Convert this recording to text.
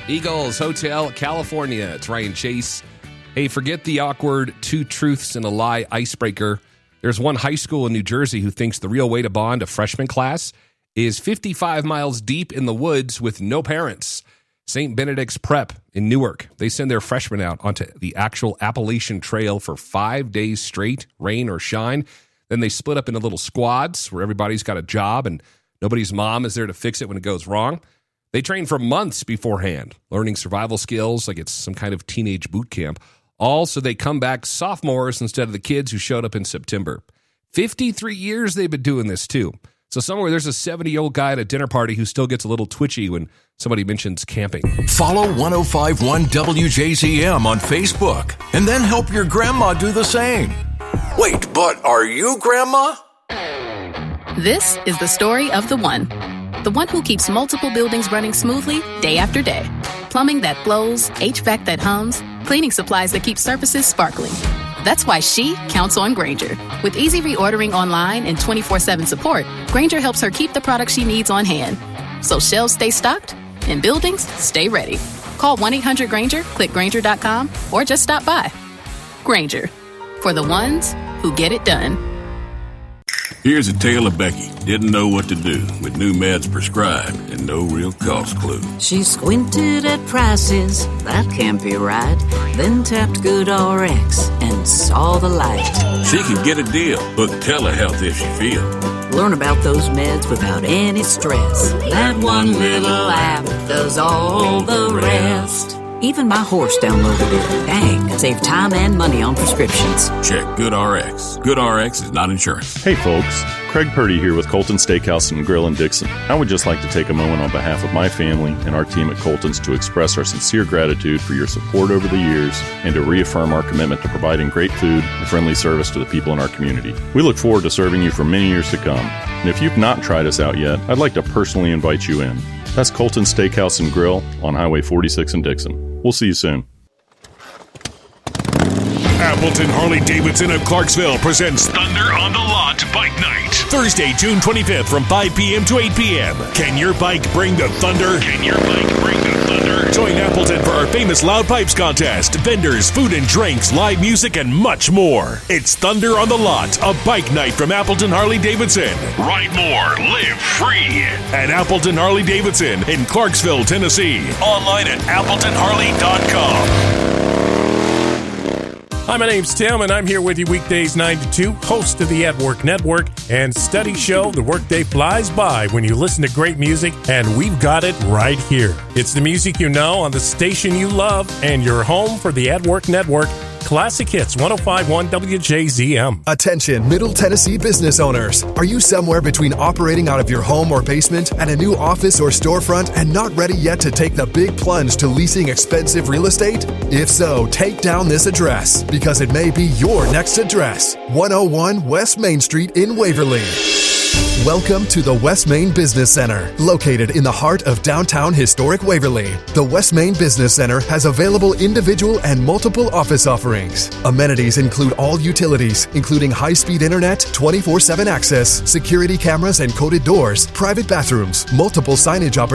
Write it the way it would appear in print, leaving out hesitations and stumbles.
Eagles Hotel, California. It's Ryan Chase. Hey, forget the awkward 2 truths and a lie icebreaker. There's one high school in New Jersey who thinks the real way to bond a freshman class is 55 miles deep in the woods with no parents. St. Benedict's Prep in Newark. They send their freshmen out onto the actual Appalachian Trail for 5 days straight, rain or shine. Then they split up into little squads where everybody's got a job and nobody's mom is there to fix it when it goes wrong. They train for months beforehand, learning survival skills like it's some kind of teenage boot camp, all so they come back sophomores instead of the kids who showed up in September. 53 years they've been doing this, too. So somewhere there's a 70-year-old guy at a dinner party who still gets a little twitchy when somebody mentions camping. Follow 105.1 WJZM on Facebook, and then help your grandma do the same. Wait, but are you Grandma? This is the story of the one who keeps multiple buildings running smoothly day after day. Plumbing that flows, HVAC that hums, cleaning supplies that keep surfaces sparkling. That's why she counts on Grainger. With easy reordering online and 24/7 support, Grainger helps her keep the products she needs on hand. So shelves stay stocked and buildings stay ready. Call 1-800-GRAINGER, click Grainger.com, or just stop by. Grainger, for the ones who get it done. Here's a tale of Becky. Didn't know what to do with new meds prescribed and no real cost clue. She squinted at prices, that can't be right. Then tapped GoodRx and saw the light. She can get a deal. Book telehealth if she feels. Learn about those meds without any stress. That one little app does all the rest. Even my horse downloaded it. Dang, save time and money on prescriptions. Check GoodRx. GoodRx is not insurance. Hey folks, Craig Purdy here with Colton Steakhouse and Grill in Dixon. I would just like to take a moment on behalf of my family and our team at Colton's to express our sincere gratitude for your support over the years and to reaffirm our commitment to providing great food and friendly service to the people in our community. We look forward to serving you for many years to come. And if you've not tried us out yet, I'd like to personally invite you in. That's Colton's Steakhouse and Grill on Highway 46 in Dixon. We'll see you soon. Appleton Harley-Davidson of Clarksville presents Thunder on the Lot Bike Night. Thursday, June 25th from 5 p.m. to 8 p.m. Can your bike bring the thunder? Can your bike bring the thunder? Join Appleton for our famous Loud Pipes contest, vendors, food and drinks, live music, and much more. It's Thunder on the Lot, a bike night from Appleton Harley-Davidson. Ride more, live free at Appleton Harley-Davidson in Clarksville, Tennessee. Online at AppletonHarley.com. Hi, my name's Tim, and I'm here with you weekdays 9 to 2, host of the At Work Network and study show. The workday flies by when you listen to great music, and we've got it right here. It's the music you know on the station you love, and your home for the At Work Network. Classic Hits 105.1 WJZM. Attention, Middle Tennessee business owners. Are you somewhere between operating out of your home or basement and a new office or storefront and not ready yet to take the big plunge to leasing expensive real estate? If so, take down this address because it may be your next address. 101 West Main Street in Waverly. Welcome to the West Main Business Center, located in the heart of downtown historic Waverly. The West Main Business Center has available individual and multiple office offerings. Amenities include all utilities, including high-speed internet, 24/7 access, security cameras and coded doors, private bathrooms, multiple signage opportunities,